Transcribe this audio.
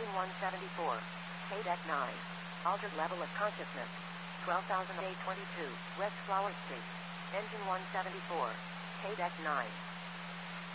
Engine 174. KDEC 9. Altered level of consciousness. 12,822. West Flower Street. Engine 174. KDEC 9.